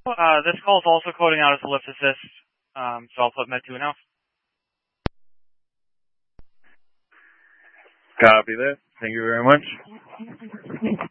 This call is also coding out as a lift assist, so I'll put Med 2 now. Copy that. Thank you very much.